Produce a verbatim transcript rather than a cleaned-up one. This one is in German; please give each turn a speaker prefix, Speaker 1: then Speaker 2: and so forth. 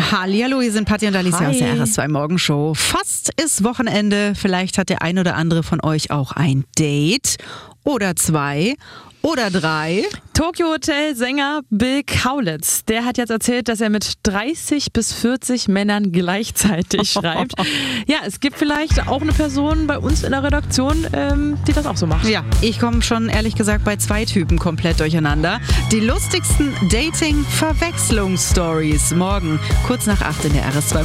Speaker 1: Hallihallo, hier sind Patti und Alicia
Speaker 2: Hi.
Speaker 1: aus der R S zwei Morgenshow. Fast ist Wochenende. Vielleicht hat der ein oder andere von euch auch ein Date oder zwei oder drei.
Speaker 2: Tokyo Hotel Sänger Bill Kaulitz, der hat jetzt erzählt, dass er mit dreißig bis vierzig Männern gleichzeitig schreibt. Ja, es gibt vielleicht auch eine Person bei uns in der Redaktion, ähm, die das auch so macht.
Speaker 1: Ja, ich komme schon ehrlich gesagt bei zwei Typen komplett durcheinander. Die lustigsten Dating-Verwechslungsstories morgen kurz nach acht in der R S zwei